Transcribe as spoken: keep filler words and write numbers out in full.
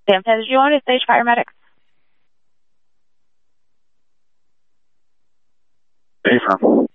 Sam ten, did you want to stage paramedics? Affirm.